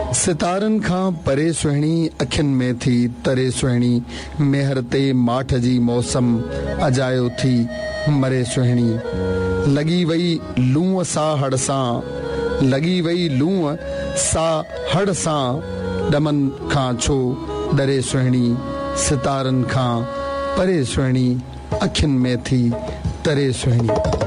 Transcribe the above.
सितारनि खां परे सुहिणी अखियुनि में थी तरे सुहिणी मेहर ते माठ जी मौसम अजायो थी मरे सुहिणी लॻी वई लूंह सां हड़ सां लॻी वई लूंह सां हड़ सां ॾमनि खां छो डरे सुहिणी सितारनि खां परे सुहिणी अखियुनि में थी तरे सुहिणी।